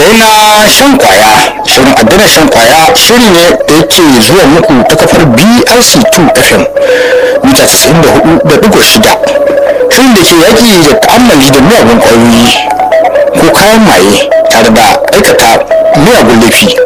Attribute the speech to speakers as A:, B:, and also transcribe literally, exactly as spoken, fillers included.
A: daina shan kwaya. Shirin a daina shan kwaya shiri ne da yake zuwa muku ta kafar B R C two F M mita casa'in da hudu da digo shida. Shirin da ke yaƙi da ta'ammali da miyagun ƙwayoyi ko kayan maye tare da aikata miyagun laifi